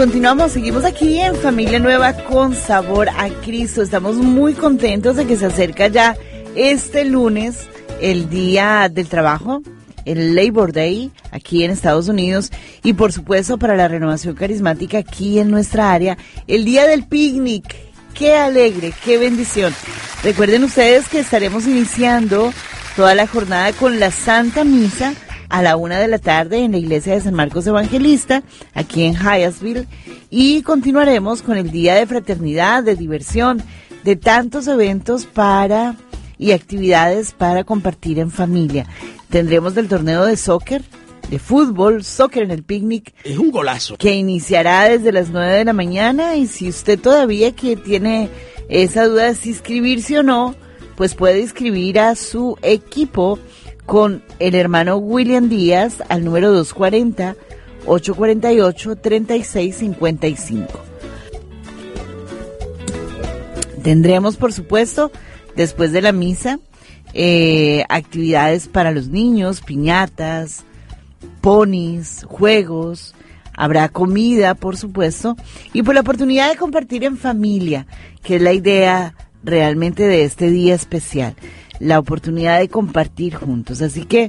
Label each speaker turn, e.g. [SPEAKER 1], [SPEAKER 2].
[SPEAKER 1] continuamos, seguimos aquí en Familia Nueva con Sabor a Cristo. Estamos muy contentos de que se acerca ya este lunes el Día del Trabajo, el Labor Day aquí en Estados Unidos, y por supuesto para la renovación carismática aquí en nuestra área, el Día del Picnic. ¡Qué alegre, qué bendición! Recuerden ustedes que estaremos iniciando toda la jornada con la Santa Misa a la 1:00 p.m. en la iglesia de San Marcos Evangelista, aquí en Hyattsville, y continuaremos con el día de fraternidad, de diversión, de tantos eventos y actividades para compartir en familia. Tendremos del torneo de soccer, de fútbol, soccer en el picnic.
[SPEAKER 2] Es un golazo.
[SPEAKER 1] Que iniciará desde las 9:00 a.m, y si usted todavía que tiene esa duda de si inscribirse o no, pues puede inscribir a su equipo con el hermano William Díaz al número 240-848-3655. Tendremos, por supuesto, después de la misa, actividades para los niños, piñatas, ponis, juegos, habrá comida, por supuesto, y por la oportunidad de compartir en familia, que es la idea realmente de este día especial. La oportunidad de compartir juntos. Así que